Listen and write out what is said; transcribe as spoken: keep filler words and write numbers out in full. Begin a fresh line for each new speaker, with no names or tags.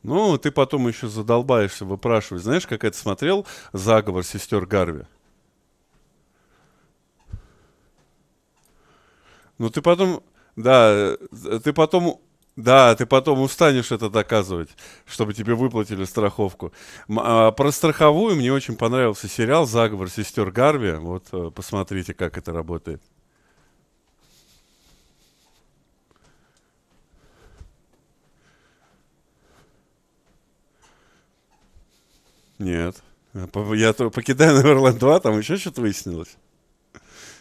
Ну, ты потом еще задолбаешься выпрашивать. Знаешь, как это смотрел «Заговор сестер Гарви»? Ну, ты потом... Да, э, ты потом... Да, ты потом устанешь это доказывать, чтобы тебе выплатили страховку. М, а, про страховую мне очень понравился сериал «Заговор сестер Гарви». Вот э, посмотрите, как это работает. Нет. Э, по- Я то покидаю Неверленд два, там еще что-то выяснилось.